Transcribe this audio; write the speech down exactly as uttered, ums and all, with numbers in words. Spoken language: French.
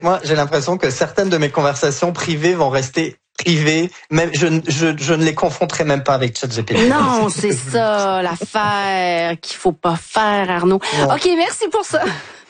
Moi, j'ai l'impression que certaines de mes conversations privées vont rester privées. Même, je, je, je ne les confronterai même pas avec ChatGPT. Non, c'est ça l'affaire qu'il faut pas faire, Arnaud. Non. OK, merci pour ça.